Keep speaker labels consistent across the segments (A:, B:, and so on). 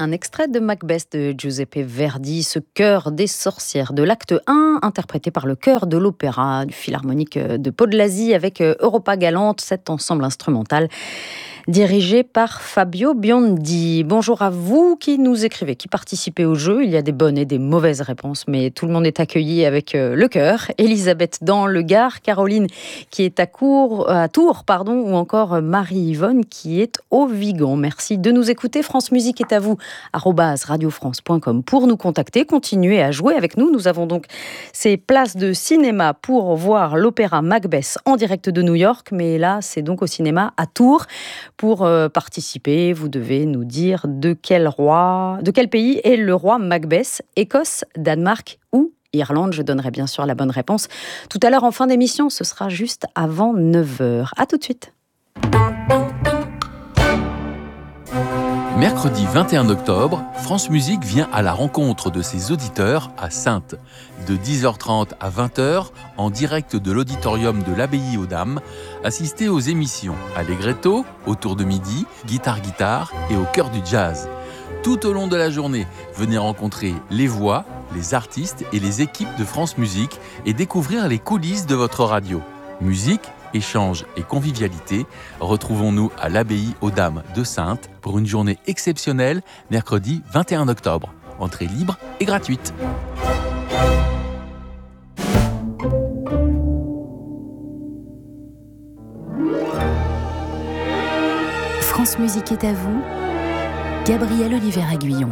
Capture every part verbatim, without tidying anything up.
A: Un extrait de Macbeth de Giuseppe Verdi, ce chœur des sorcières de l'acte un, interprété par le chœur de l'opéra du Philharmonique de Podlasie avec Europa Galante, cet ensemble instrumental dirigé par Fabio Biondi. Bonjour à vous qui nous écrivez, qui participez au jeu. Il y a des bonnes et des mauvaises réponses, mais tout le monde est accueilli avec le cœur. Elisabeth dans le Gard, Caroline qui est à, Cour, à Tours, pardon, ou encore Marie-Yvonne qui est au Vigan. Merci de nous écouter. France Musique est à vous, arobase radiofrance point com pour nous contacter. Continuez à jouer avec nous. Nous avons donc ces places de cinéma pour voir l'opéra Macbeth en direct de New York, mais là, c'est donc au cinéma à Tours. Pour euh, participer, vous devez nous dire de quel roi, de quel pays est le roi Macbeth, Écosse, Danemark ou Irlande. Je donnerai bien sûr la bonne réponse tout à l'heure en fin d'émission. Ce sera juste avant neuf heures. À tout de suite.
B: Mercredi vingt et un octobre, France Musique vient à la rencontre de ses auditeurs à Saintes. De dix heures trente à vingt heures, en direct de l'auditorium de l'Abbaye aux Dames, assistez aux émissions Allegretto, autour de midi, Guitare-Guitare et au cœur du jazz. Tout au long de la journée, venez rencontrer les voix, les artistes et les équipes de France Musique et découvrir les coulisses de votre radio. Musique, échange et convivialité, retrouvons-nous à l'Abbaye aux Dames de Saintes pour une journée exceptionnelle, mercredi vingt et un octobre. Entrée libre et gratuite.
C: France Musique est à vous, Gabriel Oliver-Aguillon.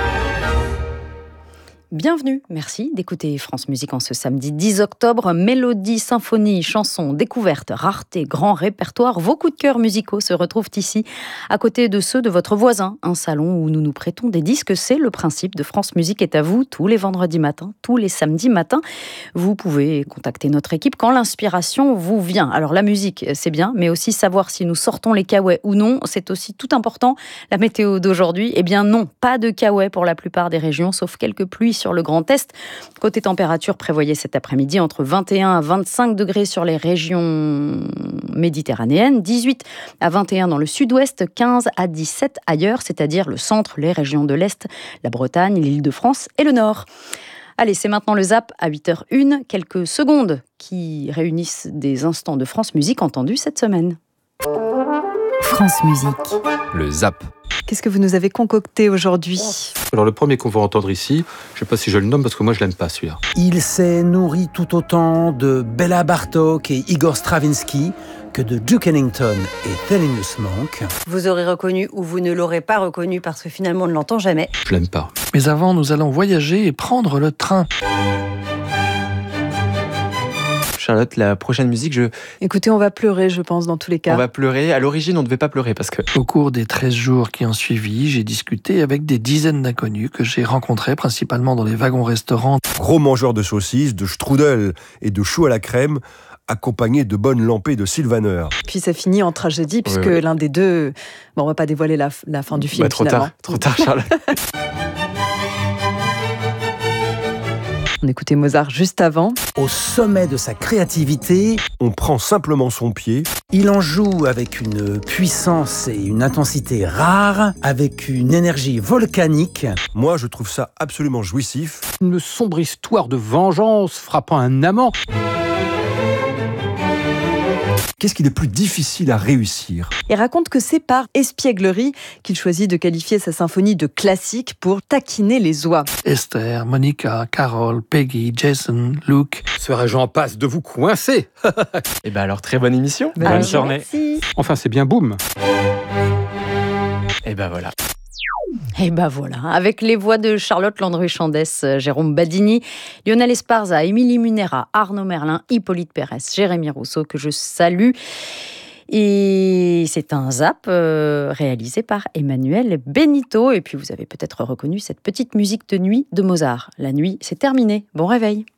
A: Bienvenue, merci d'écouter France Musique en ce samedi dix octobre. Mélodie, symphonie, chansons, découvertes, rareté, grand répertoire. Vos coups de cœur musicaux se retrouvent ici, à côté de ceux de votre voisin. Un salon où nous nous prêtons des disques, c'est le principe de France Musique est à vous, tous les vendredis matins, tous les samedis matins. Vous pouvez contacter notre équipe quand l'inspiration vous vient. Alors la musique, c'est bien, mais aussi savoir si nous sortons les caouets ou non, c'est aussi tout important. La météo d'aujourd'hui, eh bien non, pas de caouets pour la plupart des régions, sauf quelques pluies sur le Grand Est. Côté température, prévoyez cet après-midi entre vingt et un à vingt-cinq degrés sur les régions méditerranéennes, dix-huit à vingt et un dans le sud-ouest, quinze à dix-sept ailleurs, c'est-à-dire le centre, les régions de l'Est, la Bretagne, l'Île-de-France et le Nord. Allez, c'est maintenant le Zap à huit heures une, quelques secondes qui réunissent des instants de France Musique entendus cette semaine.
C: France Musique.
D: Le Zap.
E: Qu'est-ce que vous nous avez concocté aujourd'hui ?
F: Alors le premier qu'on va entendre ici, je ne sais pas si je le nomme parce que moi je l'aime pas celui-là.
G: Il s'est nourri tout autant de Béla Bartók et Igor Stravinsky que de Duke Ellington et Thelonious Monk.
H: Vous aurez reconnu ou vous ne l'aurez pas reconnu parce que finalement on ne l'entend jamais.
F: Je l'aime pas.
I: Mais avant, nous allons voyager et prendre le train.
J: Charlotte, la prochaine musique, je...
E: Écoutez, on va pleurer, je pense, dans tous les cas.
J: On va pleurer. À l'origine, on ne devait pas pleurer parce que...
I: Au cours des treize jours qui ont suivi, j'ai discuté avec des dizaines d'inconnus que j'ai rencontrés principalement dans les wagons-restaurants.
K: Gros mangeurs de saucisses, de strudel et de choux à la crème, accompagnés de bonnes lampées de Sylvaner.
E: Puis ça finit en tragédie, puisque
J: oui, oui.
E: l'un des deux... Bon, on va pas dévoiler la, la fin du film,
J: bah, trop
E: finalement.
J: tard, trop tard, Charlotte.
E: On écoutait Mozart juste avant.
G: Au sommet de sa créativité,
K: On prend simplement son pied,
G: il en joue avec une puissance et une intensité rares, avec une énergie volcanique.
K: moi je trouve ça absolument jouissif.
L: Une sombre histoire de vengeance frappant un amant.
K: Qu'est-ce qu'il est plus difficile à réussir ?
E: Et raconte que c'est par espièglerie qu'il choisit de qualifier sa symphonie de classique pour taquiner les oies.
I: Esther, Monica, Carole, Peggy, Jason, Luke.
L: Serais-je en passe de vous coincer ?
J: Et ben alors, très bonne émission.
E: Ben,
L: Bonne
E: merci.
L: journée. Enfin, c'est bien boum.
J: Et ben voilà.
A: Et ben voilà, avec les voix de Charlotte Landru-Chandès, Jérôme Badini, Lionel Esparza, Émilie Munera, Arnaud Merlin, Hippolyte Pérez, Jérémy Rousseau, que je salue. Et c'est un zap euh, réalisé par Emmanuel Benito. Et puis vous avez peut-être reconnu cette petite musique de nuit de Mozart. La nuit, c'est terminé. Bon réveil.